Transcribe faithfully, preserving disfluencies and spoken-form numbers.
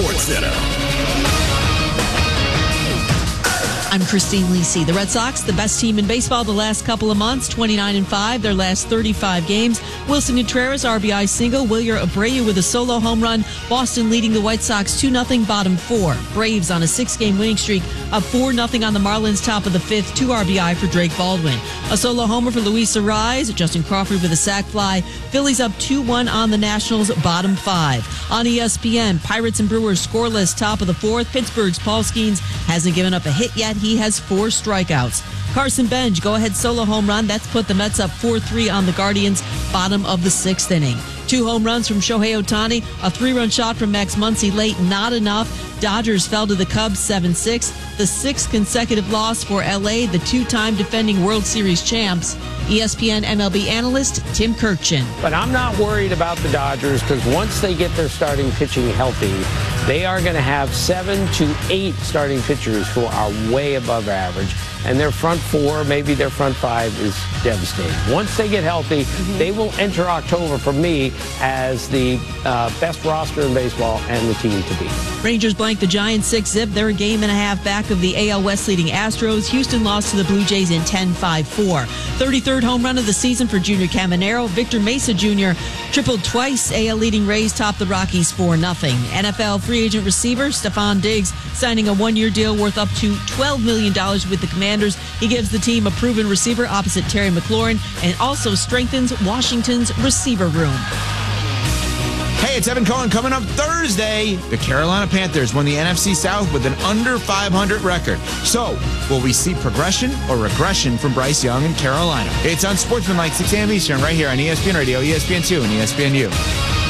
SportsCenter. I'm Christine Lisi. The Red Sox, the best team in baseball the last couple of months, twenty-nine and five, their last thirty-five games. Wilson Contreras, R B I single. Wilyer Abreu with a solo home run. Boston leading the White Sox two nothing, bottom four. Braves on a six-game winning streak of four nothing on the Marlins, top of the fifth. Two R B I for Drake Baldwin. A solo homer for Luis Arraez. Justin Crawford with a sac fly. Phillies up two one on the Nationals, bottom five. On E S P N, Pirates and Brewers scoreless, top of the fourth. Pittsburgh's Paul Skeens hasn't given up a hit yet. He has four strikeouts. Carson Bench, go-ahead solo home run. That's put the Mets up four three on the Guardians, bottom of the sixth inning. Two home runs from Shohei Ohtani, a three-run shot from Max Muncy late, not enough. Dodgers fell to the Cubs seven six. The sixth consecutive loss for L A, the two-time defending World Series champs. E S P N M L B analyst Tim Kurkjian. But I'm not worried about the Dodgers because once they get their starting pitching healthy, they are going to have seven to eight starting pitchers who are way above average. And their front four, maybe their front five, is devastating. Once they get healthy, mm-hmm. they will enter October, for me, as the uh, best roster in baseball and the team to beat. Rangers blank the Giants six zip. They're a game and a half back of the A L West leading Astros. Houston lost to the Blue Jays in ten five four. thirty-third home run of the season for Junior Caminero. Victor Mesa Junior tripled twice. A L leading Rays topped the Rockies four nothing. N F L free agent receiver Stephon Diggs signing a one-year deal worth up to twelve million dollars with the Commanders. He gives the team a proven receiver opposite Terry McLaurin and also strengthens Washington's receiver room. Hey, it's Evan Cohen. Coming up Thursday, the Carolina Panthers won the N F C South with an under five hundred record. So, will we see progression or regression from Bryce Young in Carolina? It's on Sportsmanlike, six a.m. Eastern, right here on E S P N Radio, E S P N two, and E S P N U.